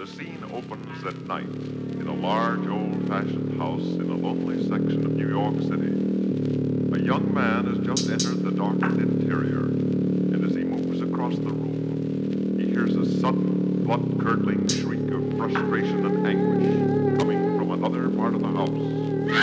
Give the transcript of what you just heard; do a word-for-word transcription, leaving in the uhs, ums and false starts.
The scene opens at night in a large old-fashioned house in a lonely section of New York City. A young man has just entered the darkened interior, and as he moves across the room, he hears a sudden, blood-curdling shriek of frustration and anguish coming from another part of the house.